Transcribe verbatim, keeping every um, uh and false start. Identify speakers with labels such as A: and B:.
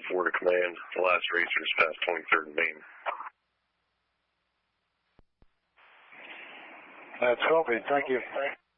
A: four to command. The last racer is past twenty-third and Main.
B: That's copied. Thank you.